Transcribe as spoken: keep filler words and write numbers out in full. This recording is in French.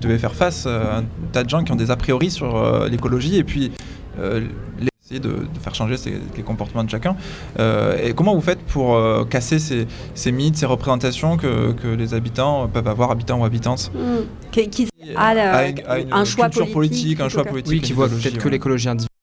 devez faire face à un tas de gens qui ont des a priori sur euh, l'écologie et puis euh, les essayer de, de faire changer ces, les comportements de chacun. Euh, et comment vous faites pour euh, casser ces, ces mythes, ces représentations que, que les habitants peuvent avoir, habitants ou habitantes mmh. Qui, qui a, la, a une, a une un choix culture politique, politique un choix politique, oui, qui voit peut-être que l'écologie individuelle